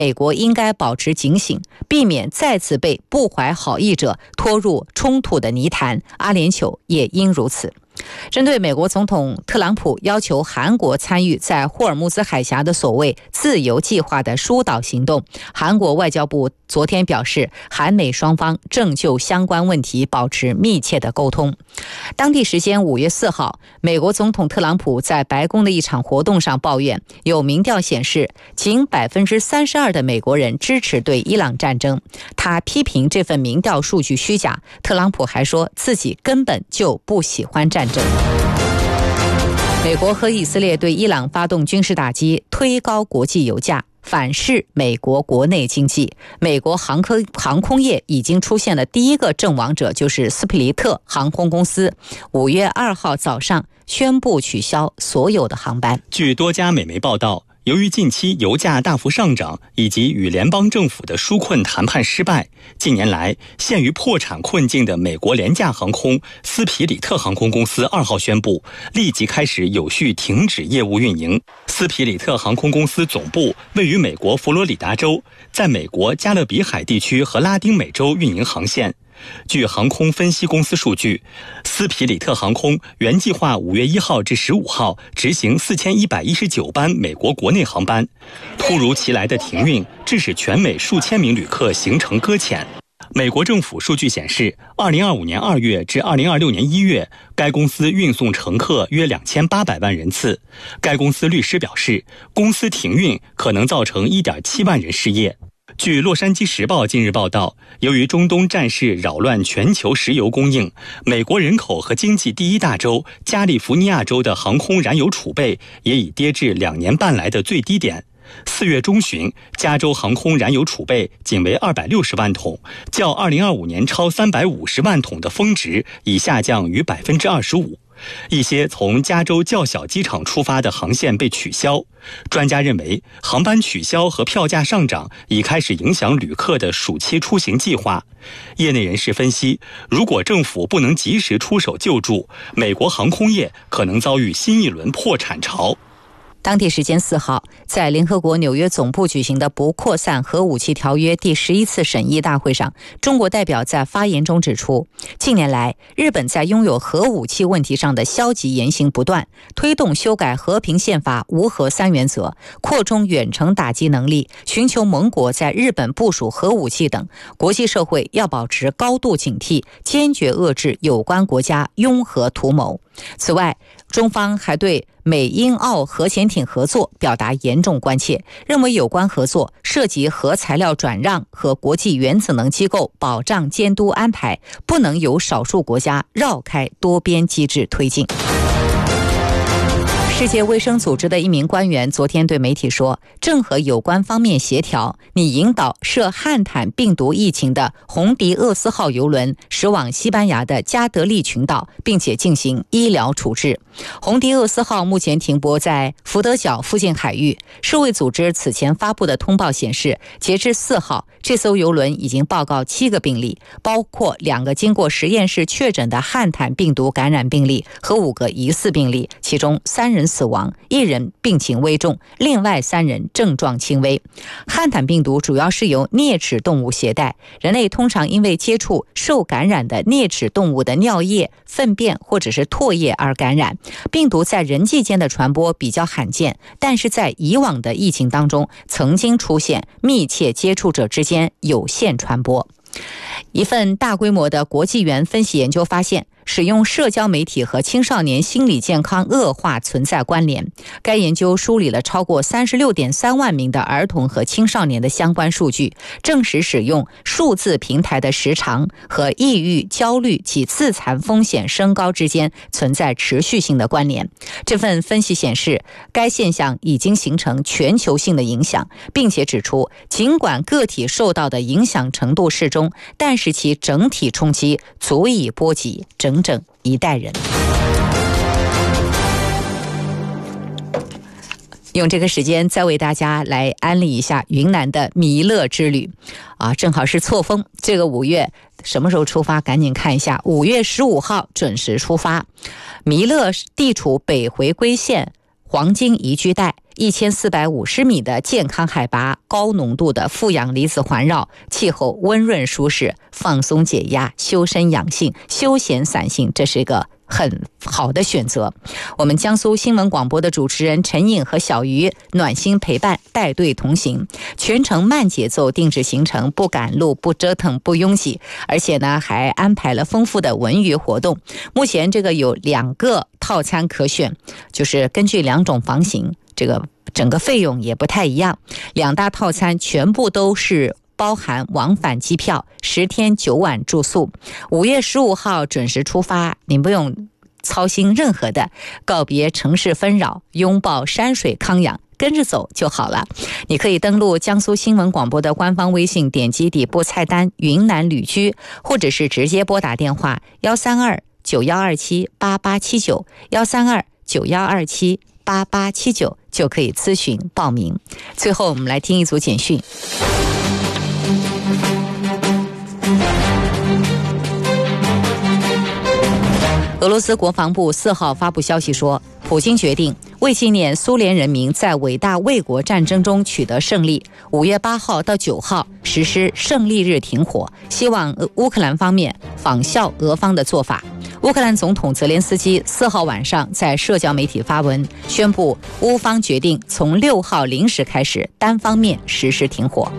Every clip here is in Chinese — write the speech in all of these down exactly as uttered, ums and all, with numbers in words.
美国应该保持警醒，避免再次被不怀好意者拖入冲突的泥潭。阿联酋也应如此。针对美国总统特朗普要求韩国参与在霍尔木兹海峡的所谓自由计划的疏导行动，韩国外交部昨天表示，韩美双方正就相关问题保持密切的沟通。当地时间五月四号，美国总统特朗普在白宫的一场活动上抱怨，有民调显示仅 百分之三十二 的美国人支持对伊朗战争。他批评这份民调数据虚假，特朗普还说自己根本就不喜欢战争。美国和以色列对伊朗发动军事打击，推高国际油价，反噬美国国内经济。美国航空航空业已经出现了第一个阵亡者，就是斯普利特航空公司，五月二号早上宣布取消所有的航班。 据多家美媒报道，由于近期油价大幅上涨以及与联邦政府的纾困谈判失败，近年来陷于破产困境的美国廉价航空斯皮里特航空公司二号宣布立即开始有序停止业务运营。斯皮里特航空公司总部位于美国佛罗里达州，在美国加勒比海地区和拉丁美洲运营航线。据航空分析公司数据，斯皮里特航空原计划五月一号至十五号执行四千一百一十九班美国国内航班，突如其来的停运致使全美数千名旅客行程搁浅。美国政府数据显示，二零二五年二月至二零二六年一月，该公司运送乘客约两千八百万人次。该公司律师表示，公司停运可能造成一点七万人失业。据《洛杉矶时报》近日报道，由于中东战事扰乱全球石油供应，美国人口和经济第一大州加利福尼亚州的航空燃油储备也已跌至两年半来的最低点。四月中旬，加州航空燃油储备仅为二百六十万桶，较二零二五年超三百五十万桶的峰值已下降逾百分之二十五。一些从加州较小机场出发的航线被取消。专家认为，航班取消和票价上涨已开始影响旅客的暑期出行计划。业内人士分析，如果政府不能及时出手救助，美国航空业可能遭遇新一轮破产潮。 当地时间四号，在联合国纽约总部举行的不扩散核武器条约第十一次审议大会上，中国代表在发言中指出，近年来日本在拥有核武器问题上的消极言行不断，推动修改和平宪法无核三原则，扩充远程打击能力，寻求盟国在日本部署核武器等。国际社会要保持高度警惕，坚决遏制有关国家拥核图谋。此外，中方还对美英澳核潜艇合作表达严重关切，认为有关合作涉及核材料转让和国际原子能机构保障监督安排，不能由少数国家绕开多边机制推进。世界卫生组织的一名官员昨天对媒体说，正和有关方面协调，拟引导涉汉坦病毒疫情的红迪厄斯号邮轮驶往西班牙的加德利群岛，并且进行医疗处置。红迪厄斯号目前停泊在福德角附近海域。世卫组织此前发布的通报显示，截至四号，这艘邮轮已经报告七个病例，包括两个经过实验室确诊的汉坦病毒感染病例和五个疑似病例，其中三人死亡，一人病情危重，另外三人症状轻微。汉坦病毒主要是由啮齿动物携带，人类通常因为接触受感染的啮齿动物的尿液、粪便或者是唾液而感染。病毒在人际间的传播比较罕见，但是在以往的疫情当中，曾经出现密切接触者之间有限传播。一份大规模的国际原分析研究发现，使用社交媒体和青少年心理健康恶化存在关联。该研究梳理了超过 三十六点三万名的儿童和青少年的相关数据，证实使用数字平台的时长和抑郁、焦虑及自残风险升高之间存在持续性的关联。这份分析显示，该现象已经形成全球性的影响，并且指出，尽管个体受到的影响程度适中，但是其整体冲击足以波及整整一代人。用这个时间再为大家来安利一下云南的弥勒之旅啊，正好是错峰，这个五月什么时候出发？赶紧看一下，五月十五号准时出发。弥勒地处北回归线黄金宜居带，一千四百五十米的健康海拔，高浓度的负氧离子环绕，气候温润舒适，放松解压，修身养性，休闲散心，这是一个很好的选择。我们江苏新闻广播的主持人陈颖和小鱼暖心陪伴，带队同行，全程慢节奏定制行程，不赶路，不折腾，不拥挤，而且呢还安排了丰富的文娱活动。目前这个有两个套餐可选，就是根据两种房型，这个整个费用也不太一样。两大套餐全部都是包含往返机票，十天九晚住宿。五月十五号准时出发，你不用操心任何的，告别城市纷扰，拥抱山水康养，跟着走就好了。你可以登录江苏新闻广播的官方微信，点击底部菜单云南旅居，或者是直接拨打电话幺三二九幺二七八八七九幺三二九幺二七八八七九就可以咨询报名。最后我们来听一组简讯。俄罗斯国防部四号发布消息说，普京决定为纪念苏联人民在伟大卫国战争中取得胜利，五月八号到九号实施胜利日停火，希望乌克兰方面仿效俄方的做法。乌克兰总统泽连斯基四号晚上在社交媒体发文，宣布乌方决定从六号零时开始单方面实施停火。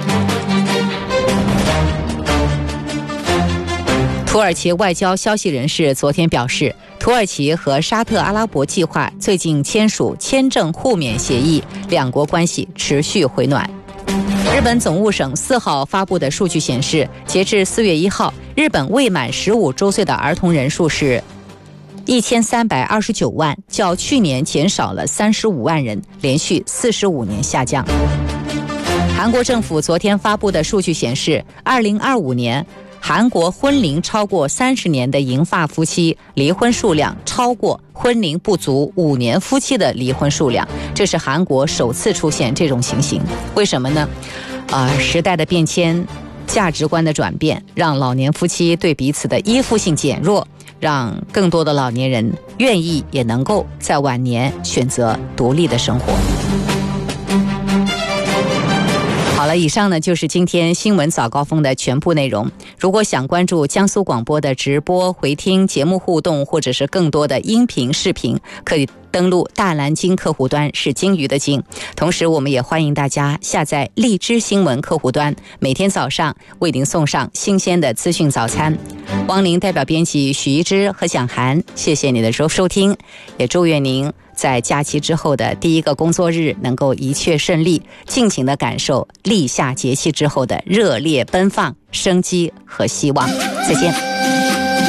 土耳其外交消息人士昨天表示，土耳其和沙特阿拉伯计划最近签署签证互免协议，两国关系持续回暖。日本总务省四号发布的数据显示，截至四月一号，日本未满十五周岁的儿童人数是一千三百二十九万，较去年减少了三十五万人，连续四十五年下降。韩国政府昨天发布的数据显示，二零二五年韩国婚龄超过三十年的银发夫妻离婚数量超过婚龄不足五年夫妻的离婚数量，这是韩国首次出现这种情形。为什么呢？啊、呃，时代的变迁，价值观的转变，让老年夫妻对彼此的依附性减弱，让更多的老年人愿意也能够在晚年选择独立的生活。好了，以上呢就是今天新闻早高峰的全部内容。如果想关注江苏广播的直播、回听节目互动，或者是更多的音频、视频，可以登录大蓝鲸客户端，是鲸鱼的鲸。同时，我们也欢迎大家下载荔枝新闻客户端，每天早上为您送上新鲜的资讯早餐。汪玲代表编辑许一之和蒋涵，谢谢你的收收听，也祝愿您在假期之后的第一个工作日能够一切顺利，尽情地感受立夏节气之后的热烈奔放、生机和希望。再见。